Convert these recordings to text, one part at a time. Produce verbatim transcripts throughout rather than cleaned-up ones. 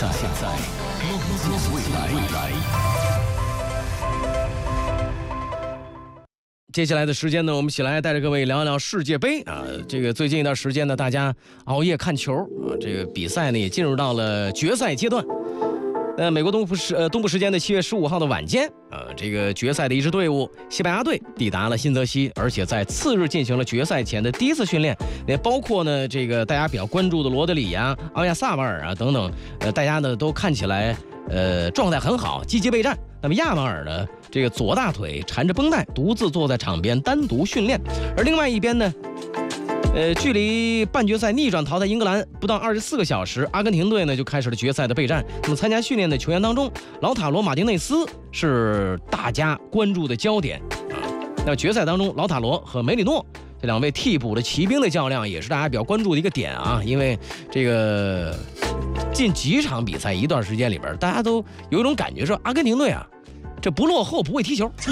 在梦见未来。接下来的时间呢，我们一起来带着各位聊一聊世界杯啊。这个最近一段时间呢，大家熬夜看球啊，这个比赛呢也进入到了决赛阶段。呃，美国东部时呃东部时间的七月十五号的晚间啊，这个决赛的一支队伍西班牙队抵达了新泽西，而且在次日进行了决赛前的第一次训练，也包括呢这个大家比较关注的罗德里呀、奥亚萨瓦尔啊等等，呃，大家呢都看起来呃状态很好，积极备战。那么亚马尔呢，这个左大腿缠着绷带，独自坐在场边单独训练，而另外一边呢。呃，距离半决赛逆转淘汰英格兰不到二十四个小时，阿根廷队呢就开始了决赛的备战。那么参加训练的球员当中，劳塔罗·马丁内斯是大家关注的焦点啊。那决赛当中，劳塔罗和梅里诺这两位替补的骑兵的较量，也是大家比较关注的一个点啊。因为这个近几场比赛一段时间里边，大家都有一种感觉说，阿根廷队啊，这不落后不会踢球。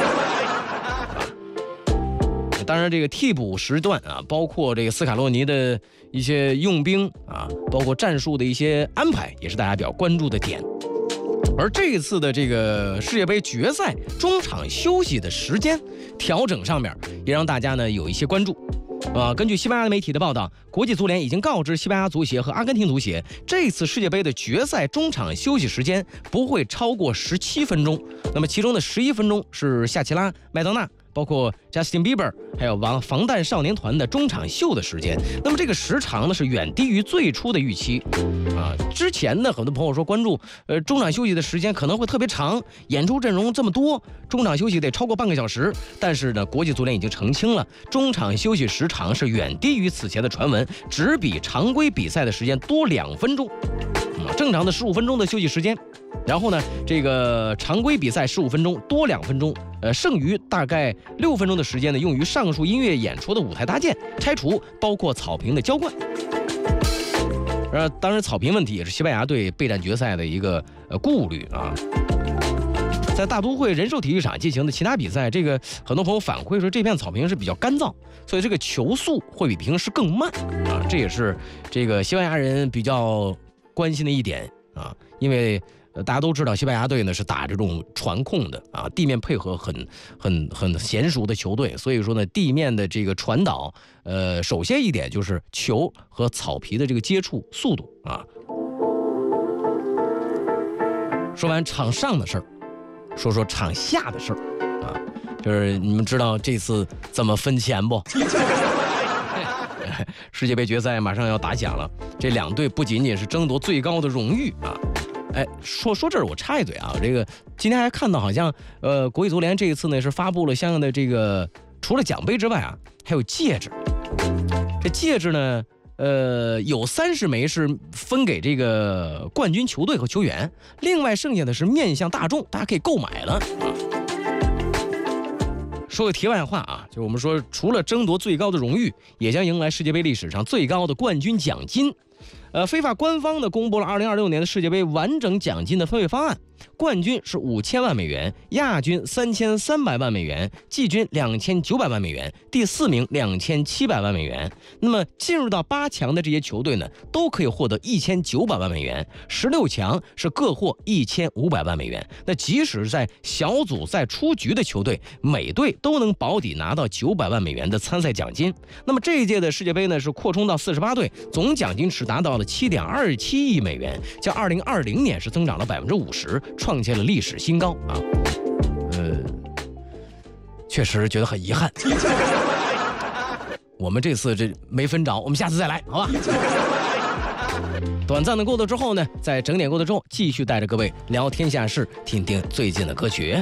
当然，这个替补时段啊，包括这个斯卡洛尼的一些用兵啊，包括战术的一些安排，也是大家比较关注的点。而这一次的这个世界杯决赛中场休息的时间调整上面，也让大家呢有一些关注。啊，根据西班牙媒体的报道，国际足联已经告知西班牙足协和阿根廷足协，这次世界杯的决赛中场休息时间不会超过十七分钟。那么其中的十一分钟是夏奇拉、麦当娜。包括 Justin Bieber 还有防防弹少年团的中场秀的时间，那么这个时长呢是远低于最初的预期啊。之前呢，很多朋友说关注呃中场休息的时间可能会特别长，演出阵容这么多，中场休息得超过半个小时。但是呢，国际足联已经澄清了，中场休息时长是远低于此前的传闻，只比常规比赛的时间多两分钟。嗯，正常的十五分钟的休息时间。然后呢，这个常规比赛十五分钟多两分钟，呃，剩余大概六分钟的时间呢，用于上述音乐演出的舞台搭建、拆除，包括草坪的浇灌。呃，当然，草坪问题也是西班牙队备战决赛的一个呃顾虑啊。在大都会人寿体育场进行的其他比赛，这个很多朋友反馈说，这片草坪是比较干燥，所以这个球速会比平时更慢啊，这也是这个西班牙人比较关心的一点啊，因为。呃，大家都知道，西班牙队呢是打这种传控的啊，地面配合很很很娴熟的球队，所以说呢，地面的这个传导，呃，首先一点就是球和草皮的这个接触速度啊。说完场上的事儿，说说场下的事儿啊，就是你们知道这次怎么分钱不？世界杯决赛马上要打响了，这两队不仅仅是争夺最高的荣誉啊。哎，说说这儿我插一嘴啊，这个今天还看到好像呃，国际足联这一次呢是发布了相应的这个，除了奖杯之外啊，还有戒指。这戒指呢，呃，有三十枚是分给这个冠军球队和球员，另外剩下的是面向大众，大家可以购买了啊。说个题外话啊，就是我们说，除了争夺最高的荣誉，也将迎来世界杯历史上最高的冠军奖金。呃，非法官方呢公布了二零二六年的世界杯完整奖金的分配方案，冠军是五千万美元，亚军三千三百万美元，季军两千九百万美元，第四名两千七百万美元。那么进入到八强的这些球队呢，都可以获得一千九百万美元，十六强是各获一千五百万美元。那即使在小组赛出局的球队，每队都能保底拿到九百万美元的参赛奖金。那么这一届的世界杯呢是扩充到四十八队，总奖金池达到了七点二七亿美元，较二零二零年是增长了百分之五十，创下了历史新高啊！呃，确实觉得很遗憾，我们这次这没分着，我们下次再来，好吧？短暂的过渡之后呢，在整点过渡之后，继续带着各位聊天下事，听听最近的歌曲。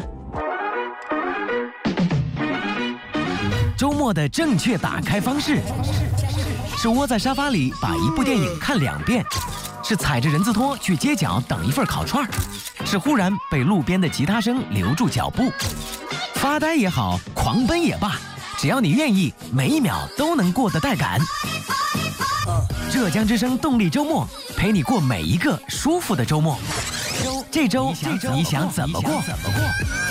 周末的正确打开方式是窝在沙发里把一部电影看两遍，是踩着人字拖去街角等一份烤串，是忽然被路边的吉他声留住脚步。发呆也好，狂奔也罢，只要你愿意，每一秒都能过得带感。浙江之声动力周末，陪你过每一个舒服的周末。这周你想怎么过？